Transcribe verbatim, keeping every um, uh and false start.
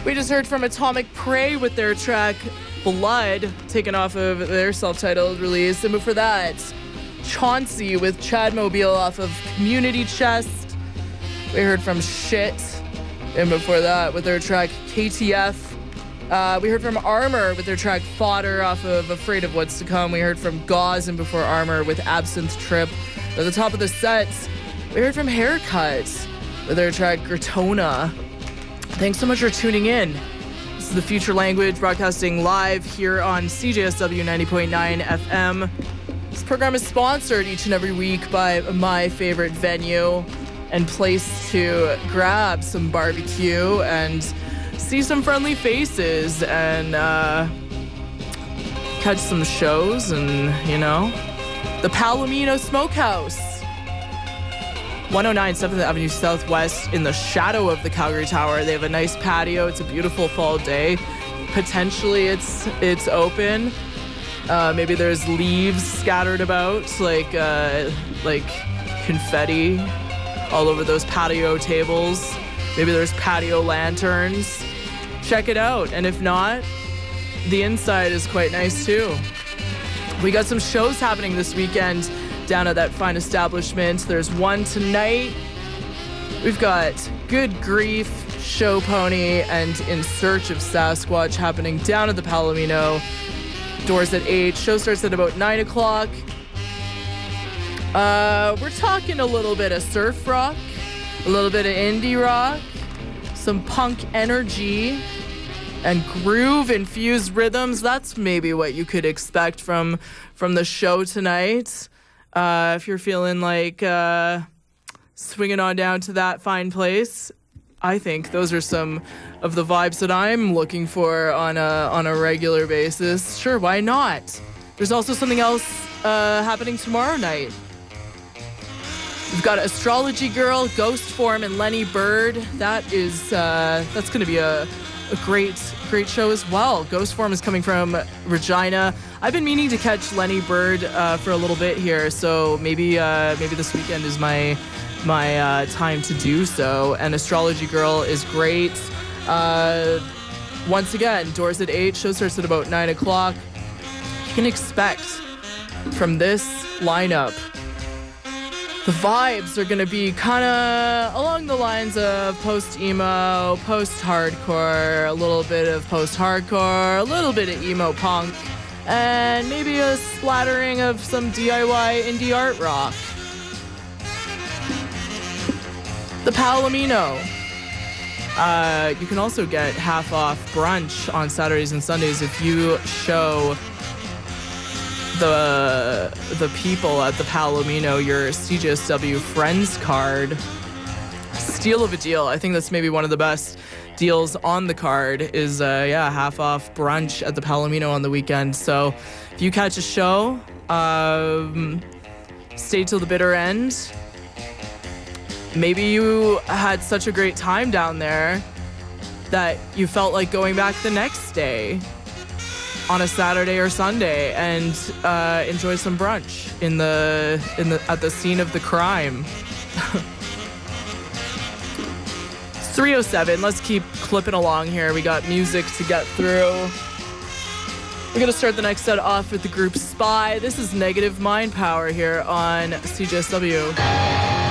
We just heard from Atomic Prey with their track Blood, taken off of their self-titled release. And before that, Chauncey with Chad Mobile off of Community Chest. We heard from Shit. And before that, with their track K T F. Uh, we heard from Armor with their track Fodder off of Afraid of What's to Come. We heard from Gauze and before Armor with Absinthe Trip. At the top of the set, we heard from Haircut with their track Gratona. Thanks so much for tuning in. This is the Future Language broadcasting live here on C J S W ninety point nine F M. This program is sponsored each and every week by my favorite venue and place to grab some barbecue and see some friendly faces and uh, catch some shows and, you know, the Palomino Smokehouse. one oh nine seventh Avenue Southwest in the shadow of the Calgary Tower. They have a nice patio. It's a beautiful fall day. Potentially it's it's open. Uh, maybe there's leaves scattered about, like uh, like confetti all over those patio tables. Maybe there's patio lanterns. Check it out. And if not, the inside is quite nice too. We got some shows happening this weekend down at that fine establishment. There's one tonight. We've got Good Grief, Show Pony, and In Search of Sasquatch happening down at the Palomino. Doors at eight. Show starts at about nine o'clock. Uh, we're talking a little bit of surf rock, a little bit of indie rock, some punk energy, and groove-infused rhythms. That's maybe what you could expect from, from the show tonight. Uh, if you're feeling like uh, swinging on down to that fine place, I think those are some of the vibes that I'm looking for on a on a regular basis. Sure, why not? There's also something else uh, happening tomorrow night. We've got Astrology Girl, Ghost Form, and Lenny Bird. That is uh, that's going to be a, a great great show as well. Ghost Form is coming from Regina. I've been meaning to catch Lenny Bird uh, for a little bit here, so maybe uh, maybe this weekend is my my uh, time to do so. And Astrology Girl is great. Uh, once again, doors at eight, show starts at about nine o'clock. You can expect from this lineup, the vibes are going to be kind of along the lines of post-emo, post-hardcore, a little bit of post-hardcore, a little bit of emo punk, and maybe a splattering of some D I Y indie art rock. The Palomino. Uh, you can also get half off brunch on Saturdays and Sundays if you show the the people at the Palomino your C J S W Friends card. Steal of a deal. I think that's maybe one of the best deals on the card is uh, yeah, half off brunch at the Palomino on the weekend. So if you catch a show, um, stay till the bitter end. Maybe you had such a great time down there that you felt like going back the next day on a Saturday or Sunday and uh, enjoy some brunch in the in the at the scene of the crime. three oh seven. Let's keep clipping along here. We got music to get through. We're gonna start the next set off with the group Spy. This is Negative Mind Power here on C J S W.